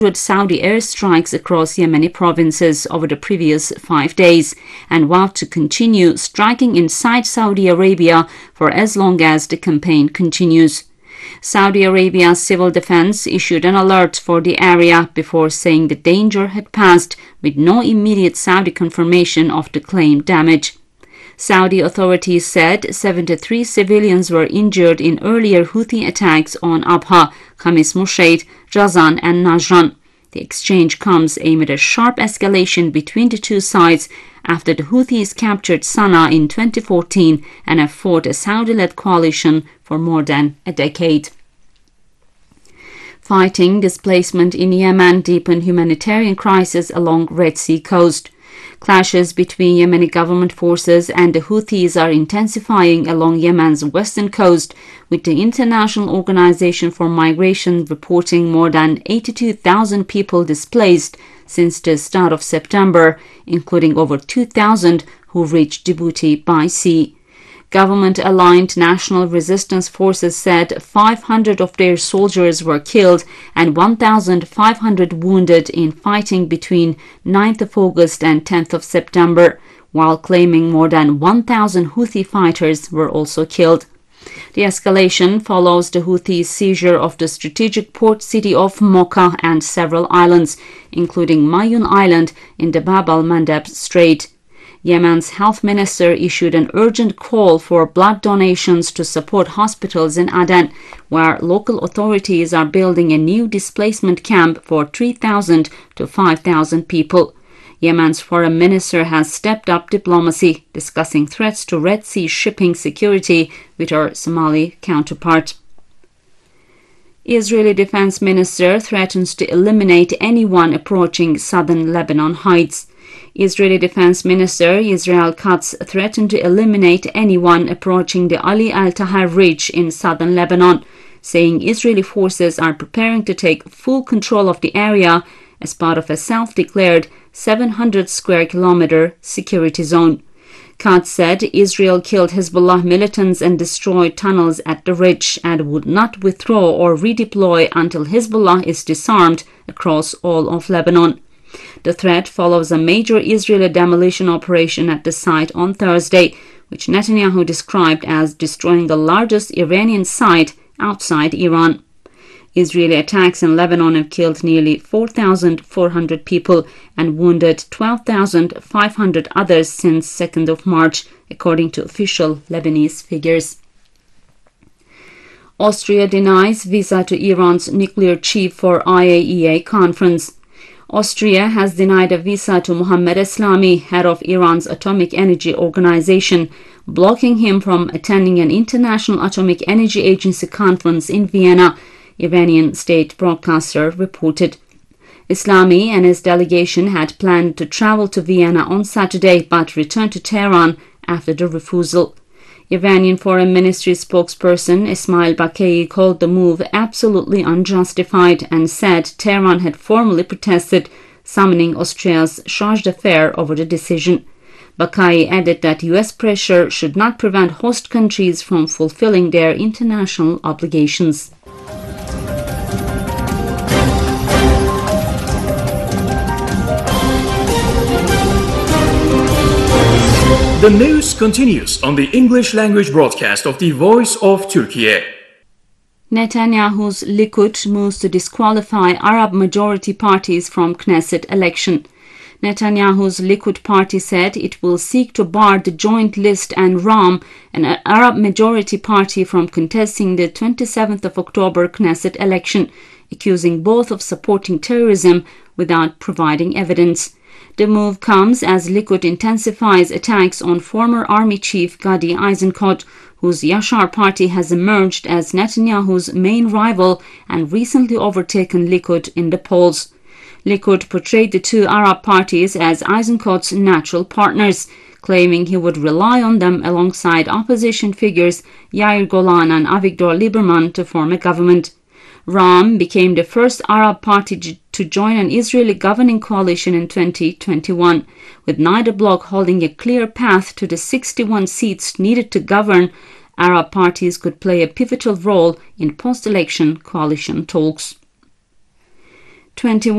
Saudi airstrikes across Yemeni provinces over the previous 5 days and vowed to continue striking inside Saudi Arabia for as long as the campaign continues. Saudi Arabia's civil defense issued an alert for the area before saying the danger had passed, with no immediate Saudi confirmation of the claimed damage. Saudi authorities said 73 civilians were injured in earlier Houthi attacks on Abha, Khamis Mushaid, Jazan and Najran. The exchange comes amid a sharp escalation between the two sides after the Houthis captured Sana'a in 2014 and have fought a Saudi-led coalition for more than a decade. Fighting displacement in Yemen deepened humanitarian crisis along Red Sea coast. Clashes between Yemeni government forces and the Houthis are intensifying along Yemen's western coast, with the International Organization for Migration reporting more than 82,000 people displaced since the start of September, including over 2,000 who reached Djibouti by sea. Government-aligned National Resistance Forces said 500 of their soldiers were killed and 1,500 wounded in fighting between 9th of August and 10th of September, while claiming more than 1,000 Houthi fighters were also killed. The escalation follows the Houthis' seizure of the strategic port city of Mocha and several islands, including Mayun Island in the Bab al-Mandeb Strait. Yemen's health minister issued an urgent call for blood donations to support hospitals in Aden, where local authorities are building a new displacement camp for 3,000 to 5,000 people. Yemen's foreign minister has stepped up diplomacy, discussing threats to Red Sea shipping security with her Somali counterpart. Israeli defense minister threatens to eliminate anyone approaching southern Lebanon heights. Israeli Defense Minister Israel Katz threatened to eliminate anyone approaching the Ali al-Tahar Ridge in southern Lebanon, saying Israeli forces are preparing to take full control of the area as part of a self-declared 700 square kilometer security zone. Katz said Israel killed Hezbollah militants and destroyed tunnels at the ridge and would not withdraw or redeploy until Hezbollah is disarmed across all of Lebanon. The threat follows a major Israeli demolition operation at the site on Thursday, which Netanyahu described as destroying the largest Iranian site outside Iran. Israeli attacks in Lebanon have killed nearly 4,400 people and wounded 12,500 others since 2nd of March, according to official Lebanese figures. Austria denies visa to Iran's nuclear chief for IAEA conference. Austria has denied a visa to Mohammad Eslami, head of Iran's Atomic Energy Organization, blocking him from attending an International Atomic Energy Agency conference in Vienna, Iranian state broadcaster reported. Eslami and his delegation had planned to travel to Vienna on Saturday but returned to Tehran after the refusal. Iranian Foreign Ministry spokesperson Ismail Baqei called the move absolutely unjustified and said Tehran had formally protested, summoning Austria's charge d'affaires over the decision. Baqei added that U.S. pressure should not prevent host countries from fulfilling their international obligations. The news continues on the English language broadcast of the Voice of Turkey. Netanyahu's Likud moves to disqualify Arab majority parties from Knesset election. Netanyahu's Likud party said it will seek to bar the Joint List and Ram, an Arab majority party, from contesting the 27th of October Knesset election, accusing both of supporting terrorism without providing evidence. The move comes as Likud intensifies attacks on former army chief Gadi Eisenkot, whose Yashar party has emerged as Netanyahu's main rival and recently overtaken Likud in the polls. Likud portrayed the two Arab parties as Eisenkot's natural partners, claiming he would rely on them alongside opposition figures Yair Golan and Avigdor Lieberman to form a government. Ram became the first Arab party to join an Israeli governing coalition in 2021, with neither bloc holding a clear path to the 61 seats needed to govern. Arab parties could play a pivotal role in post-election coalition talks. 21